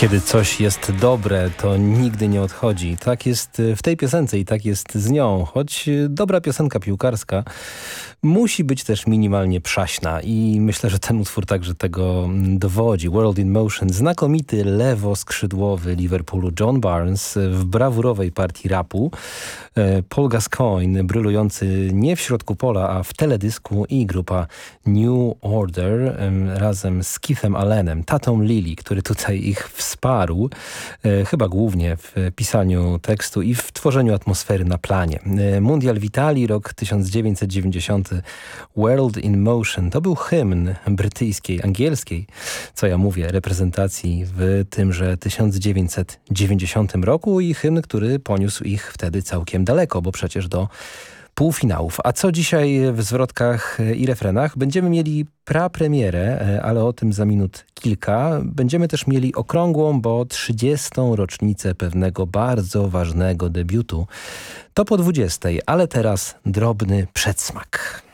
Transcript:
Kiedy coś jest dobre, to nigdy nie odchodzi. Tak jest w tej piosence i tak jest z nią. Choć dobra piosenka piłkarska musi być też minimalnie przaśna i myślę, że ten utwór także tego dowodzi. World in Motion, znakomity lewoskrzydłowy Liverpoolu John Barnes w brawurowej partii rapu. Paul Gascoigne brylujący nie w środku pola, a w teledysku i grupa New Order razem z Keithem Allenem, tatą Lily, który tutaj ich wsparł, chyba głównie w pisaniu tekstu i w tworzeniu atmosfery na planie. Mundial Vitali, rok 1990, World in Motion. To był hymn brytyjskiej, angielskiej, co ja mówię, reprezentacji w tymże 1990 roku i hymn, który poniósł ich wtedy całkiem daleko, bo przecież do półfinałów. A co dzisiaj w zwrotkach i refrenach? Będziemy mieli prapremierę, ale o tym za minut kilka. Będziemy też mieli okrągłą, bo 30. rocznicę pewnego bardzo ważnego debiutu. To po 20, ale teraz drobny przedsmak.